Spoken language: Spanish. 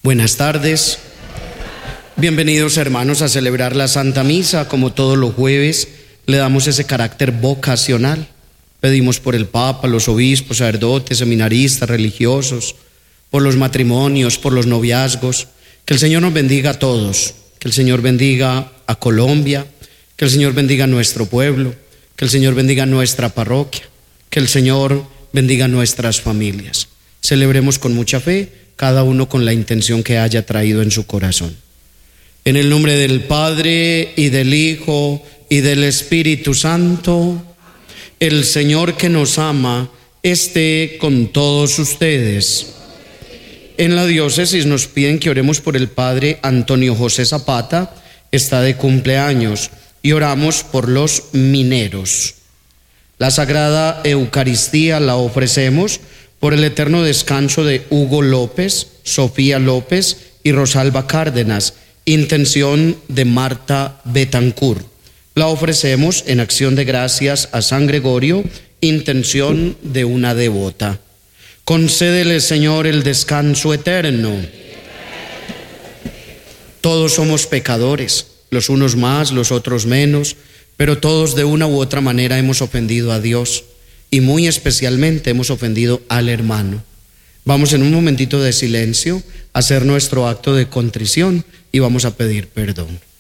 Buenas tardes. Bienvenidos, hermanos, a celebrar la Santa Misa. Como todos los jueves, le damos ese carácter vocacional. Pedimos por el Papa, los obispos, sacerdotes, seminaristas, religiosos, por los matrimonios, por los noviazgos. Que el Señor nos bendiga a todos. Que el Señor bendiga a Colombia. Que el Señor bendiga a nuestro pueblo. Que el Señor bendiga a nuestra parroquia. Que el Señor bendiga a nuestras familias. Celebremos con mucha fe, cada uno con la intención que haya traído en su corazón. En el nombre del Padre, y del Hijo, y del Espíritu Santo, el Señor que nos ama esté con todos ustedes. En la diócesis nos piden que oremos por el Padre Antonio José Zapata, está de cumpleaños, y oramos por los mineros. La Sagrada Eucaristía la ofrecemos por el eterno descanso de Hugo López, Sofía López y Rosalba Cárdenas, intención de Marta Betancourt. La ofrecemos en acción de gracias a San Gregorio, intención de una devota. Concédele, Señor, el descanso eterno. Todos somos pecadores, los unos más, los otros menos, pero todos de una u otra manera hemos ofendido a Dios y muy especialmente hemos ofendido al hermano. Vamos en un momentito de silencio a hacer nuestro acto de contrición y vamos a pedir perdón.